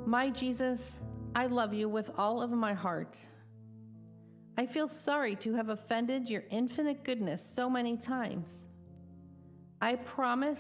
My Jesus, I love you with all of my heart. I feel sorry to have offended your infinite goodness so many times. I promise